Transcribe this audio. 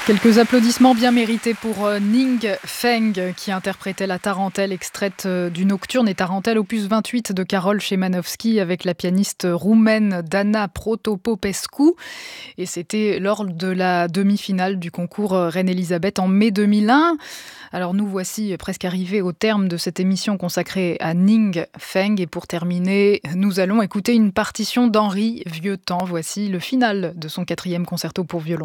Quelques applaudissements bien mérités pour Ning Feng qui interprétait la tarentelle extraite du Nocturne et tarentelle opus 28 de Karol Szymanowski avec la pianiste roumaine Dana Protopopescu. Et c'était lors de la demi-finale du concours Reine-Élisabeth en mai 2001. Alors nous voici presque arrivés au terme de cette émission consacrée à Ning Feng. Et pour terminer, nous allons écouter une partition d'Henri Vieuxtemps. Voici le final de son 4e concerto pour violon.